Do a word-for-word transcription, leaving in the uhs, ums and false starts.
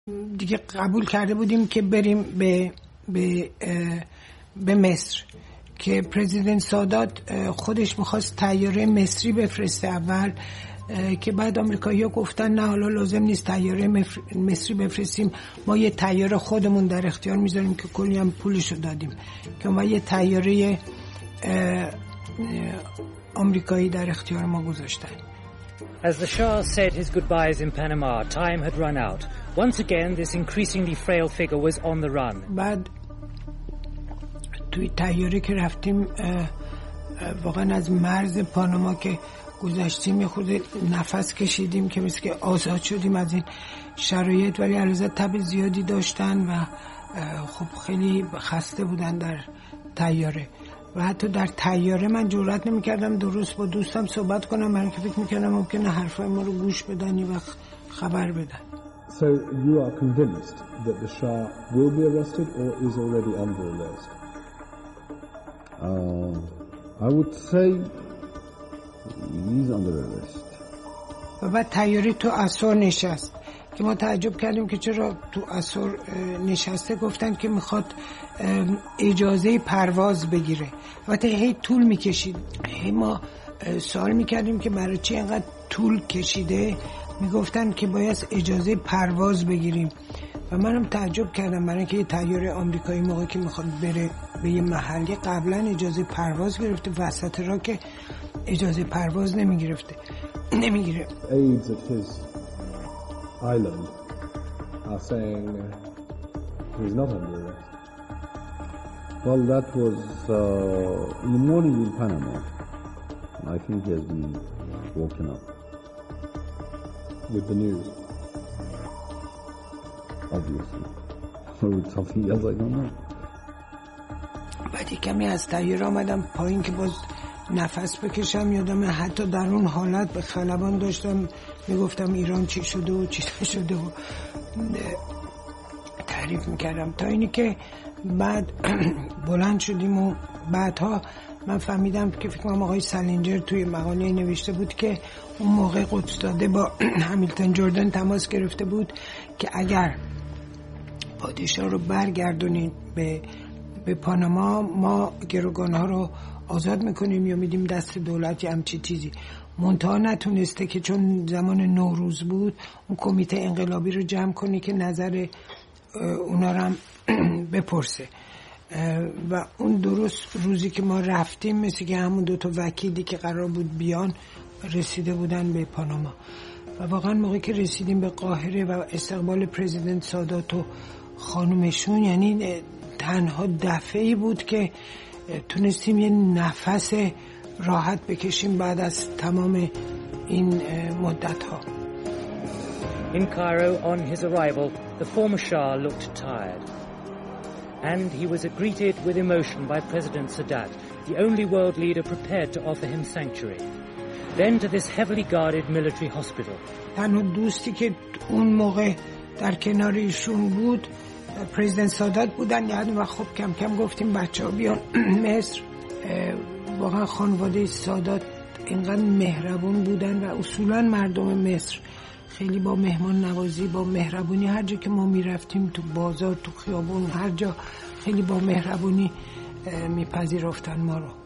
دیگه قبول کرده بودیم که بریم به به به مصر که پرزیدنت سادات خودش میخواست طیاره مصری بفرسته اول، که بعد آمریکایی‌ها گفتن نه حالا لازم نیست طیاره مصری بفرستیم، ما یه طیاره خودمون در اختیار میذاریم که کلی هم پولشو دادیم که ما یه طیاره آمریکایی در اختیار ما گذاشتن. As the Shah said his goodbyes in Panama, time had run out. Once again, this increasingly frail figure was on the run. بعد توی طیاره که رفتیم واقعا از مرز پاناما که گذشتیم یه خود نفس کشیدیم که مثل که آزاد شدیم از این شرایط، ولی علیرضا تب زیادی داشتن و خب خیلی خسته بودن در طیاره و حتی در طیاره من جرئت نمی‌کردم درست با دوستم صحبت کنم، برای که فکر می‌کردم ممکنه حرفای ما رو گوش بدن و خبر بدن. So you are convinced that the Shah will be arrested or is already under arrest? Uh, I would say he's under arrest. و بعد طیاره تو اسور نشست که ما تعجب کردیم که چرا تو اسور نشسته. گفتن که میخواد اجازه پرواز بگیره. البته هی طول میکشید. هی ما سوال میکردیم که برای چی اینقدر طول کشیده. میگفتن که باید اجازه پرواز بگیریم و منم تعجب کردم، برای اینکه یه طیاره آمریکایی موقعی که میخواد بره به یه محلی قبلا اجازه پرواز گرفته، وسط راه که اجازه پرواز نمیگرفته نمیگیره. Aides at his island are saying he's not under arrest. Well, that was uh, in the morning in Panama. I think he has been woken up with the news. Obviously. Or with something else, I don't know. بعدی کمی از طیاره آمدم پایین که باز نفس بکشم، یادم حتی در اون حالت به خلبان داشتم میگفتم ایران چی شده و چی نشده و تعریف میکردم، تا اینی که بعد بلند شدیم و بعدها من فهمیدم که فکر کنم آقای سالینجر توی مقاله نوشته بود که اون موقع قدس‌زاده با همیلتون جردن تماس گرفته بود که اگر پادشاه رو برگردونید به به پاناما ما گروگان‌ها رو آزاد میکنیم یا میدیم دست دولت یا همچی چیزی. منتها نتونسته که چون زمان نوروز بود اون کمیته انقلابی رو جمع کنی که نظر اونا رو هم بپرسه و اون درست روزی که ما رفتیم مثل که همون دوتا وکیلی که قرار بود بیان رسیده بودن به پاناما و واقعا موقعی که رسیدیم به قاهره و استقبال پرزیدنت سادات و خانومشون، یعنی تنها دفعه‌ای بود که تونستیم یه نفس راحت بکشیم بعد از تمام این مدت ها. In Cairo, on his arrival, the former Shah looked tired. And he was greeted with emotion by President Sadat, the only world leader prepared to offer him sanctuary. Then to this heavily guarded military hospital. تنها دوستی که اون موقع در کنار ایشون بود پرزیدنت سادات بودن، یعنی و خب کم کم گفتیم بچه ها بیان مصر. واقعا خانواده سادات اینقدر مهربون بودن و اصولا مردم مصر خیلی با مهمان نوازی، با مهربونی، هر جا که ما میرفتیم تو بازار، تو خیابون، هر جا خیلی با مهربونی میپذیرفتن ما رو.